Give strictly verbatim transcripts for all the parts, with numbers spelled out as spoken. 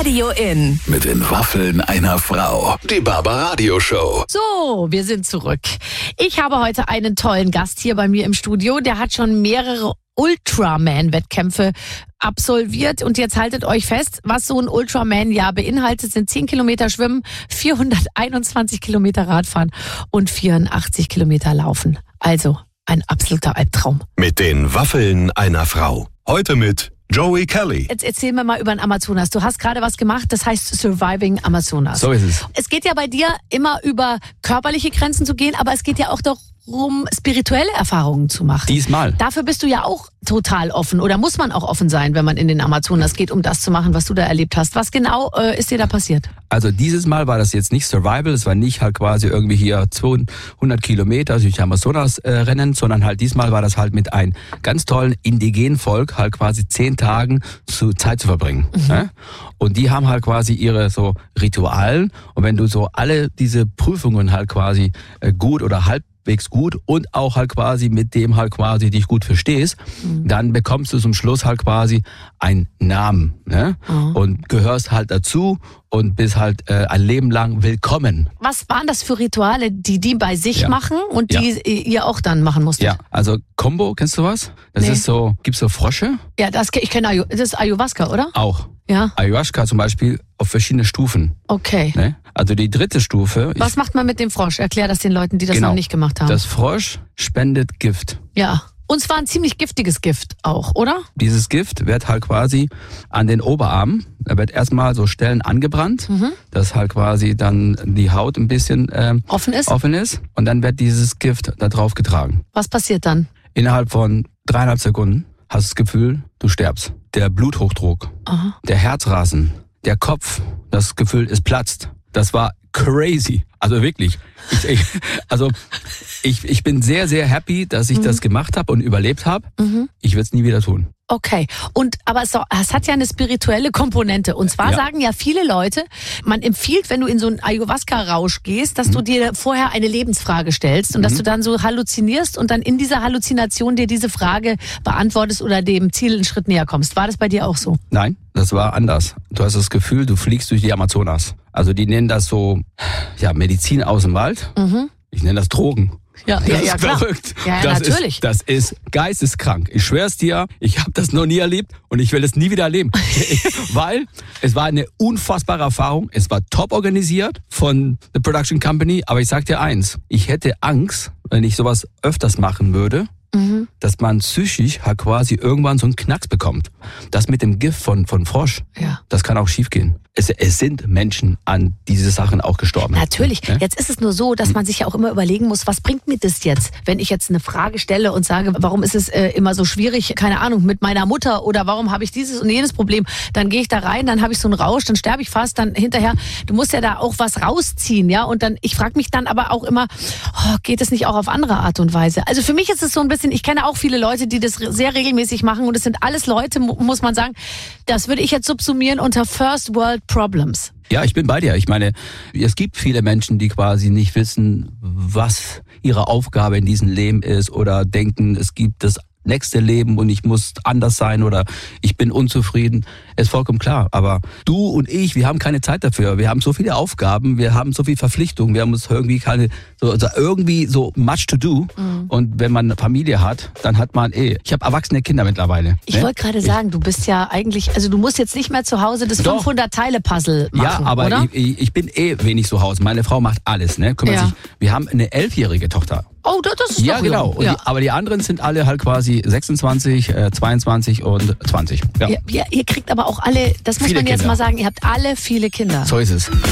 Radio In. Mit den Waffeln einer Frau. Die Barbaradio-Show. So, wir sind zurück. Ich habe heute einen tollen Gast hier bei mir im Studio. Der hat schon mehrere Ultraman-Wettkämpfe absolviert. Und jetzt haltet euch fest, was so ein Ultraman-Jahr beinhaltet, sind zehn Kilometer Schwimmen, vierhunderteinundzwanzig Kilometer Radfahren und vierundachtzig Kilometer Laufen. Also ein absoluter Albtraum. Mit den Waffeln einer Frau. Heute mit Joey Kelly. Jetzt erzähl mir mal über den Amazonas. Du hast gerade was gemacht, das heißt Surviving Amazonas. So ist es. Es geht ja bei dir immer über körperliche Grenzen zu gehen, aber es geht ja auch darum, spirituelle Erfahrungen zu machen. Diesmal. Dafür bist du ja auch total offen oder muss man auch offen sein, wenn man in den Amazonas geht, um das zu machen, was du da erlebt hast. Was genau äh, ist dir da passiert? Also dieses Mal war das jetzt nicht Survival, es war nicht halt quasi irgendwie hier zweihundert Kilometer durch Amazonas äh, rennen, sondern halt diesmal war das halt mit einem ganz tollen indigenen Volk halt quasi zehn Tagen zu Zeit zu verbringen. Mhm. Ne? Und die haben halt quasi ihre so Ritualen und wenn du so alle diese Prüfungen halt quasi äh, gut oder halb halbwegs gut und auch halt quasi mit dem halt quasi dich gut verstehst, mhm. dann bekommst du zum Schluss halt quasi einen Namen, ne? Mhm. Und gehörst halt dazu und bist halt äh, ein Leben lang willkommen. Was waren das für Rituale, die die bei sich ja. machen und die ja. ihr auch dann machen musstet? Ja, also Combo, kennst du was? Das nee. ist so, gibt's so Frosche? Ja, das ich kenne Ayu, das ist Ayahuasca, oder? Auch. Ja. Ayahuasca zum Beispiel auf verschiedene Stufen. Okay. Ne? Also die dritte Stufe. Was macht man mit dem Frosch? Erklär das den Leuten, die das genau. noch nicht gemacht haben. Das Frosch spendet Gift. Ja. Und zwar ein ziemlich giftiges Gift auch, oder? Dieses Gift wird halt quasi an den Oberarm, da wird erstmal so Stellen angebrannt, mhm. dass halt quasi dann die Haut ein bisschen ähm, offen ist. offen ist. Und dann wird dieses Gift da drauf getragen. Was passiert dann? Innerhalb von dreieinhalb Sekunden hast du das Gefühl, du stirbst. Der Bluthochdruck, Aha. der Herzrasen, der Kopf, das Gefühl, es platzt. Das war crazy. Also wirklich. Ich, ich, also ich, ich bin sehr, sehr happy, dass ich mhm. das gemacht habe und überlebt habe. Mhm. Ich würde es nie wieder tun. Okay, und aber es, es hat ja eine spirituelle Komponente. Und zwar ja. sagen ja viele Leute, man empfiehlt, wenn du in so einen Ayahuasca-Rausch gehst, dass mhm. du dir vorher eine Lebensfrage stellst und mhm. dass du dann so halluzinierst und dann in dieser Halluzination dir diese Frage beantwortest oder dem Ziel einen Schritt näher kommst. War das bei dir auch so? Nein, das war anders. Du hast das Gefühl, du fliegst durch die Amazonas. Also die nennen das so, ja, Medizin aus dem Wald. Mhm. Ich nenne das Drogen. Ja, das ja, ist ja, klar. verrückt. Ja, ja, das natürlich. Ist, das ist geisteskrank. Ich schwör's dir, ich habe das noch nie erlebt und ich will es nie wieder erleben. Weil es war eine unfassbare Erfahrung. Es war top organisiert von der Production Company. Aber ich sag dir eins, ich hätte Angst, wenn ich sowas öfters machen würde, mhm. dass man psychisch halt quasi irgendwann so einen Knacks bekommt. Das mit dem Gift von, von Frosch, ja. das kann auch schiefgehen. Es, es sind Menschen an diese Sachen auch gestorben. Natürlich. Ne? Jetzt ist es nur so, dass man sich ja auch immer überlegen muss, was bringt mir das jetzt, wenn ich jetzt eine Frage stelle und sage, warum ist es äh, immer so schwierig, keine Ahnung, mit meiner Mutter oder warum habe ich dieses und jenes Problem. Dann gehe ich da rein, dann habe ich so einen Rausch, dann sterbe ich fast, dann hinterher, du musst ja da auch was rausziehen, ja. Und dann, ich frage mich dann aber auch immer, oh, geht es nicht auch auf andere Art und Weise? Also für mich ist es so ein bisschen, ich kenne auch viele Leute, die das sehr regelmäßig machen und es sind alles Leute, muss man sagen, das würde ich jetzt subsumieren unter First World Problems. Ja, ich bin bei dir. Ich meine, es gibt viele Menschen, die quasi nicht wissen, was ihre Aufgabe in diesem Leben ist oder denken, es gibt das nächste Leben und ich muss anders sein oder ich bin unzufrieden. Ist vollkommen klar. Aber du und ich, wir haben keine Zeit dafür. Wir haben so viele Aufgaben, wir haben so viele Verpflichtungen, wir haben uns irgendwie keine, so, also irgendwie so much to do. Mhm. Und wenn man eine Familie hat, dann hat man eh, ich habe erwachsene Kinder mittlerweile. Ich ne? wollte gerade sagen, du bist ja eigentlich, also du musst jetzt nicht mehr zu Hause das fünfhundert-Teile-Puzzle machen, ja, aber oder? Ich, ich bin eh wenig zu Hause. Meine Frau macht alles, ne? Kümmert ja. sich. Wir haben eine elfjährige Tochter. Oh, das ist ja doch genau. Und ja. die, aber die anderen sind alle halt quasi sechsundzwanzig, zweiundzwanzig und zwanzig. Ja. Ihr, ihr, ihr kriegt aber auch alle, das muss viele man jetzt Kinder. mal sagen, ihr habt alle viele Kinder. So ist es.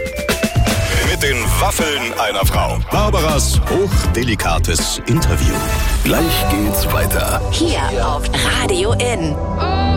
Mit den Waffeln einer Frau. Barbaras hochdelikates Interview. Gleich geht's weiter. Hier auf Radio In.